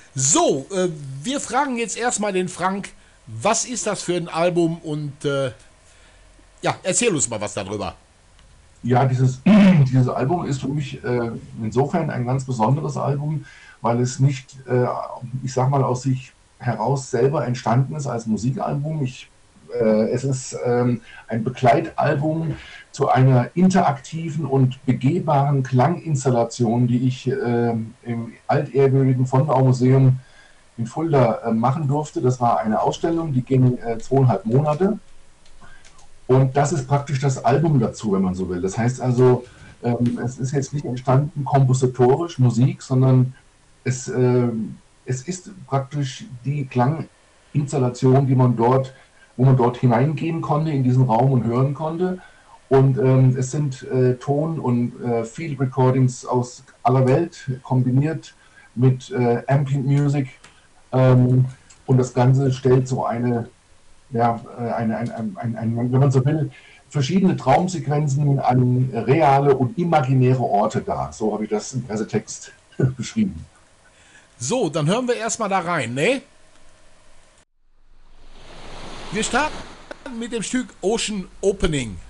So, wir fragen jetzt erstmal den Frank, was ist das für ein Album und ja, erzähl uns mal was darüber. Ja, dieses Album ist für mich insofern ein ganz besonderes Album, weil es nicht, ich sag mal, aus sich heraus selber entstanden ist als Musikalbum. Es ist ein Begleitalbum zu einer interaktiven und begehbaren Klanginstallation, die ich im altehrwürdigen Fondau Museum in Fulda machen durfte. Das war eine Ausstellung, die ging 2,5 Monate. Und das ist praktisch das Album dazu, wenn man so will. Das heißt also, es ist jetzt nicht entstanden kompositorisch Musik, sondern es, es ist praktisch die Klanginstallation, wo man dort hineingehen konnte in diesen Raum und hören konnte. Und es sind Ton- und Field Recordings aus aller Welt kombiniert mit Ambient Music. Und das Ganze stellt so ja, wenn man so will, verschiedene Traumsequenzen an reale und imaginäre Orte dar. So habe ich das im Pressetext beschrieben. So, dann hören wir erstmal da rein, ne? Wir starten mit dem Stück Ocean Opening.